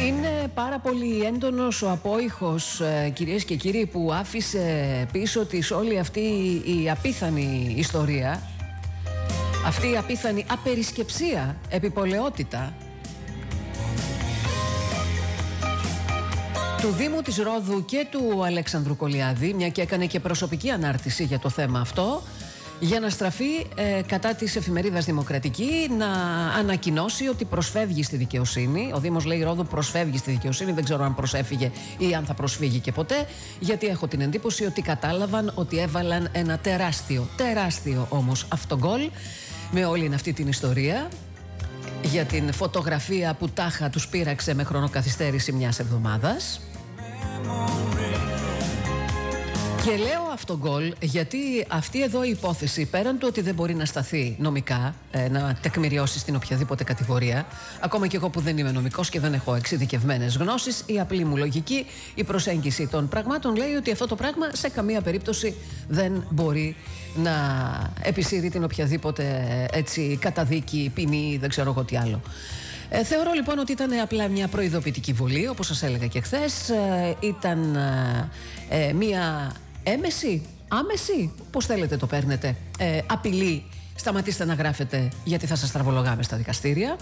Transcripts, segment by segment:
Είναι πάρα πολύ έντονος ο απόϊχος, κυρίες και κύριοι, που άφησε πίσω της όλη αυτή η απίθανη ιστορία, αυτή η απίθανη απερισκεψία, επιπολαιότητα του Δήμου της Ρόδου και του Αλέξανδρου Κολιάδη, μια και έκανε και προσωπική ανάρτηση για το θέμα αυτό, για να στραφεί κατά της εφημερίδας Δημοκρατική, να ανακοινώσει ότι προσφεύγει στη δικαιοσύνη. Ο Δήμος, λέει, Ρόδου προσφεύγει στη δικαιοσύνη. Δεν ξέρω αν προσέφυγε ή αν θα προσφύγει και ποτέ, γιατί έχω την εντύπωση ότι κατάλαβαν ότι έβαλαν ένα τεράστιο όμως αυτογκόλ με όλη αυτή την ιστορία, για την φωτογραφία που τάχα τους πείραξε με χρονοκαθυστέρηση μιας εβδομάδας. Και λέω αυτογκόλ γιατί αυτή εδώ η υπόθεση, πέραν του ότι δεν μπορεί να σταθεί νομικά, να τεκμηριώσει στην οποιαδήποτε κατηγορία, ακόμα και εγώ που δεν είμαι νομικός και δεν έχω εξειδικευμένες γνώσεις, η απλή μου λογική, η προσέγγιση των πραγμάτων λέει ότι αυτό το πράγμα σε καμία περίπτωση δεν μπορεί να επισύρει την οποιαδήποτε έτσι καταδίκη, ποινή, δεν ξέρω εγώ τι άλλο. Θεωρώ λοιπόν ότι ήταν απλά μια προειδοποιητική βολή, όπως σας έλεγα και χθες. Ήταν μια άμεση, πώς θέλετε το παίρνετε, απειλή, σταματήστε να γράφετε γιατί θα σας τραβολογάμε στα δικαστήρια.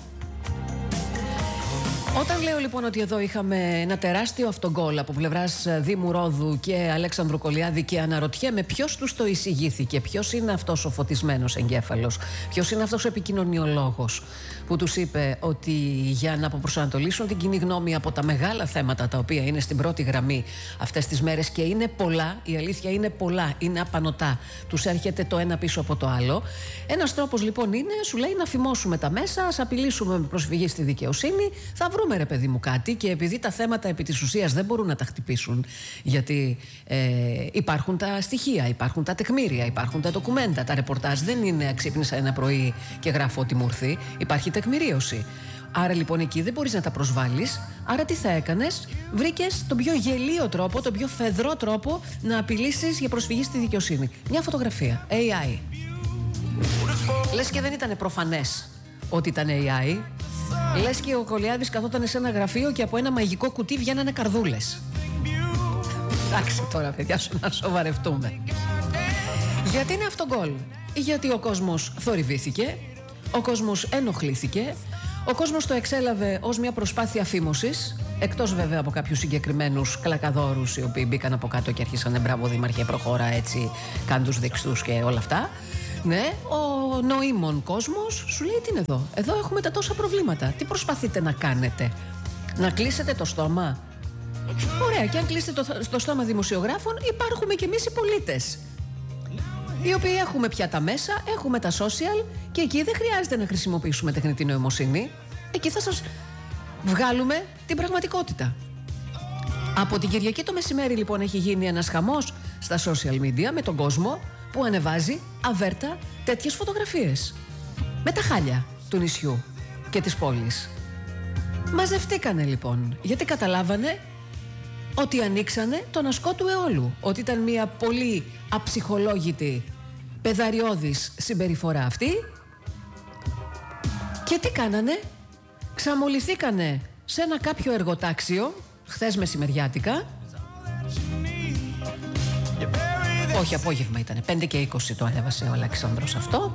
Όταν λέω λοιπόν ότι εδώ είχαμε ένα τεράστιο αυτογκόλ από πλευράς Δήμου Ρόδου και Αλέξανδρου Κολιάδη και αναρωτιέμαι ποιος τους το εισηγήθηκε, ποιος είναι αυτός ο φωτισμένος εγκέφαλος, ποιος είναι αυτός ο επικοινωνιολόγος που τους είπε ότι για να αποπροσανατολίσουν την κοινή γνώμη από τα μεγάλα θέματα τα οποία είναι στην πρώτη γραμμή αυτές τις μέρες, και είναι πολλά, η αλήθεια είναι πολλά, είναι απανωτά, τους έρχεται το ένα πίσω από το άλλο. Ένας τρόπος λοιπόν είναι, σου λέει, να φημώσουμε τα μέσα, ας απειλήσουμε με προσφυγή στη δικαιοσύνη, θα βρούμε, ρε παιδί μου, κάτι. Και επειδή τα θέματα επί της ουσίας δεν μπορούν να τα χτυπήσουν, γιατί υπάρχουν τα στοιχεία, υπάρχουν τα τεκμήρια, υπάρχουν τα ντοκουμέντα, τα ρεπορτάζ δεν είναι ξύπνησα ένα πρωί και γράφω ότι μου ήρθε, υπάρχει τεκμηρίωση. Άρα λοιπόν εκεί δεν μπορείς να τα προσβάλλεις. Άρα τι θα έκανες? Βρήκες τον πιο γελίο τρόπο, τον πιο φεδρό τρόπο να απειλήσεις για προσφυγή στη δικαιοσύνη. Μια φωτογραφία, AI. Λες και δεν ήταν προφανές ότι ήταν AI. Λες και ο Κολιάδης καθόταν σε ένα γραφείο και από ένα μαγικό κουτί βγαίνανε καρδούλες. Εντάξει τώρα, παιδιά, να σοβαρευτούμε. Γιατί είναι αυτό γκολ? Γιατί ο κόσμος θορυβήθηκε, ο κόσμος ενοχλήθηκε, ο κόσμος το εξέλαβε ως μια προσπάθεια φήμωσης, εκτός βέβαια από κάποιους συγκεκριμένους κλακαδόρους οι οποίοι μπήκαν από κάτω και αρχίσανε μπράβο δήμαρχε, προχώρα έτσι, κάν τους δείξτους και όλα αυτά. Ναι, ο νοήμων κόσμος σου λέει τι είναι εδώ. Εδώ έχουμε τα τόσα προβλήματα. Τι προσπαθείτε να κάνετε? Να κλείσετε το στόμα? Ωραία, και αν κλείσετε το στόμα δημοσιογράφων, υπάρχουμε κι εμείς οι πολίτες, οι οποίοι έχουμε πια τα μέσα, έχουμε τα social, και εκεί δεν χρειάζεται να χρησιμοποιήσουμε τεχνητή νοημοσύνη. Εκεί θα σας βγάλουμε την πραγματικότητα. Από την Κυριακή το μεσημέρι λοιπόν έχει γίνει ένας χαμός στα social media με τον κόσμο που ανεβάζει αβέρτα τέτοιες φωτογραφίες με τα χάλια του νησιού και της πόλης. Μαζευτήκανε λοιπόν, γιατί καταλάβανε ότι ανοίξανε τον ασκό του αιώλου, ότι ήταν μια πολύ αψυχολόγητη, παιδαριώδης συμπεριφορά αυτή. Και τι κάνανε? Ξαμολυθήκανε σε ένα κάποιο εργοτάξιο χθες μεσημεριάτικα. Όχι, απόγευμα ήτανε, 5 και 20 το ανέβασε ο Αλεξάνδρος αυτό.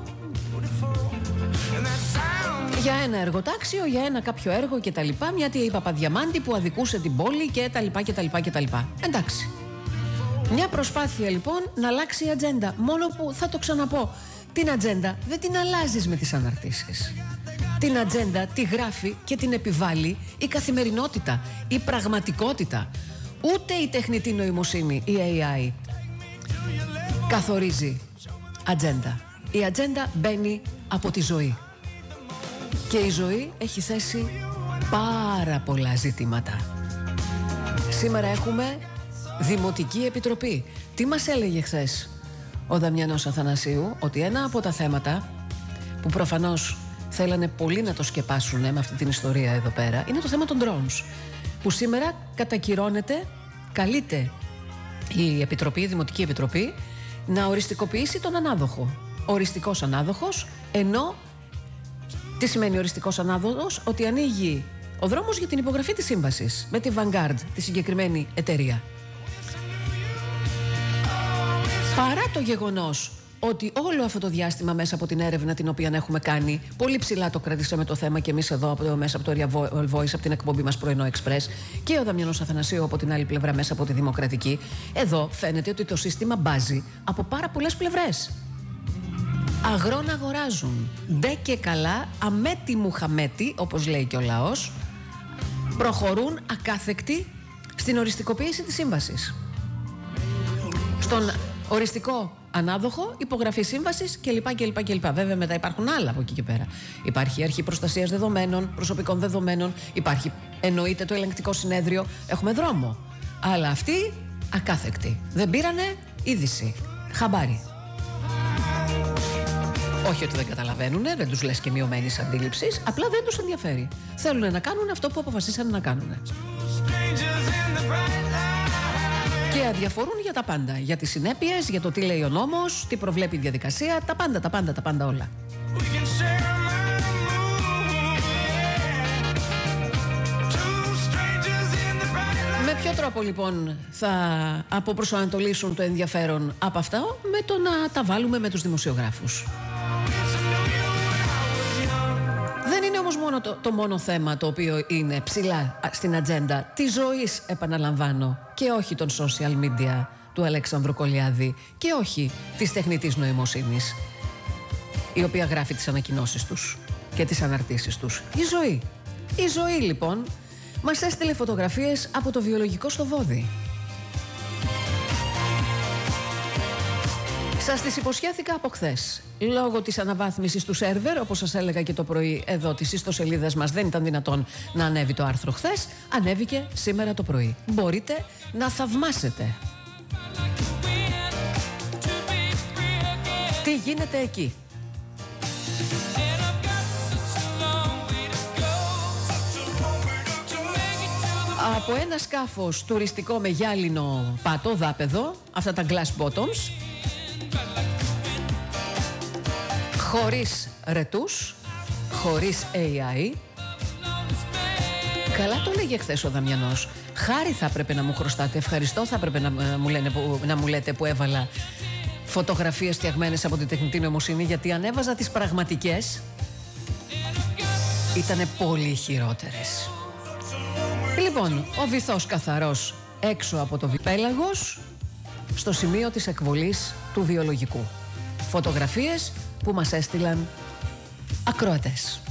Για ένα εργοτάξιο, για ένα κάποιο έργο και τα λοιπά, μια η Παπαδιαμάντη που αδικούσε την πόλη και τα λοιπά και τα λοιπά και τα λοιπά. Εντάξει. Μια προσπάθεια λοιπόν να αλλάξει η ατζέντα. Μόνο που θα το ξαναπώ, την ατζέντα δεν την αλλάζεις με τις αναρτήσεις. Την ατζέντα τη γράφει και την επιβάλλει η καθημερινότητα, η πραγματικότητα. Ούτε η τεχνητή νοημοσύνη, η AI, καθορίζει ατζέντα. Η ατζέντα μπαίνει από τη ζωή. Και η ζωή έχει θέσει πάρα πολλά ζητήματα. Σήμερα έχουμε Δημοτική Επιτροπή. Τι μας έλεγε χθες ο Δαμιανός Αθανασίου? Ότι ένα από τα θέματα που προφανώς θέλανε πολύ να το σκεπάσουν με αυτή την ιστορία εδώ πέρα είναι το θέμα των drones, που σήμερα κατακυρώνεται, καλείται η Επιτροπή, η Δημοτική Επιτροπή, να οριστικοποιήσει τον ανάδοχο. Οριστικός ανάδοχος, ενώ τι σημαίνει οριστικός ανάδοχος? Ότι ανοίγει ο δρόμος για την υπογραφή της σύμβασης με τη Vanguard, τη συγκεκριμένη εταιρεία. Παρά το γεγονός ότι όλο αυτό το διάστημα μέσα από την έρευνα την οποία έχουμε κάνει, πολύ ψηλά το κρατήσαμε το θέμα και εμείς εδώ μέσα από το Real Voice, από την εκπομπή μας Πρωινό Express, και ο Δαμιανός Αθανασίου από την άλλη πλευρά μέσα από τη Δημοκρατική, εδώ φαίνεται ότι το σύστημα μπάζει από πάρα πολλές πλευρές. Αγρόν αγοράζουν. Ντε και καλά, αμέτη μου χαμέτη, όπως λέει και ο λαός, προχωρούν ακάθεκτοι στην οριστικοποίηση της σύμβασης. Στον οριστικό ανάδοχο, υπογραφή σύμβασης κλπ. Βέβαια, μετά υπάρχουν άλλα από εκεί και πέρα. Υπάρχει η Αρχή Προστασίας Δεδομένων, Προσωπικών Δεδομένων, υπάρχει εννοείται το Ελεγκτικό Συνέδριο. Έχουμε δρόμο. Αλλά αυτοί ακάθεκτοι. Δεν πήρανε είδηση. Χαμπάρι. Όχι ότι δεν καταλαβαίνουν, δεν τους λες και μειωμένης αντίληψης, απλά δεν τους ενδιαφέρει. Θέλουν να κάνουν αυτό που αποφασίσαν να κάνουν. Και αδιαφορούν για τα πάντα. Για τις συνέπειες, για το τι λέει ο νόμος, τι προβλέπει η διαδικασία, τα πάντα όλα. Με ποιο τρόπο λοιπόν θα αποπροσανατολίσουν το ενδιαφέρον από αυτά? Με το να τα βάλουμε με τους δημοσιογράφους. Δεν είναι όμως μόνο το μόνο θέμα το οποίο είναι ψηλά στην ατζέντα της ζωής, επαναλαμβάνω, και όχι των social media του Αλέξανδρου Κολιάδη και όχι της τεχνητής νοημοσύνης, η οποία γράφει τις ανακοινώσεις τους και τις αναρτήσεις τους. Η ζωή. Η ζωή λοιπόν μας έστειλε φωτογραφίες από το βιολογικό στο Βόδι. Σας τις υποσχέθηκα από χθες. Λόγω της αναβάθμισης του σερβερ, όπως σας έλεγα και το πρωί εδώ τις ιστοσελίδες μας, δεν ήταν δυνατόν να ανέβει το άρθρο χθες. Ανέβηκε σήμερα το πρωί. Μπορείτε να θαυμάσετε. Τι γίνεται εκεί? Από ένα σκάφος τουριστικό με γυάλινο πάτο, δάπεδο, αυτά τα glass bottoms, χωρίς ρετούς, χωρίς AI. Καλά το λέγε χθες ο Δαμιανός. Χάρη θα έπρεπε να μου χρωστάτε, ευχαριστώ θα έπρεπε να μου λέτε που έβαλα φωτογραφίες φτιαγμένες από την τεχνητή νοημοσύνη, γιατί αν έβαζα τις πραγματικές ήτανε πολύ χειρότερες. Λοιπόν, ο βυθός καθαρός έξω από το πέλαγος, στο σημείο της εκβολής του βιολογικού. Φωτογραφίες που μας έστειλαν ακροατές.